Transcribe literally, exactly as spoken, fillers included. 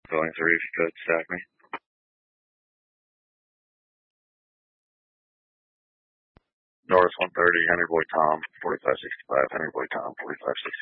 Going three if you could, stack me. North one thirty, Henry Boy Tom, forty-five sixty-five, Henry Boy Tom, forty-five sixty-five.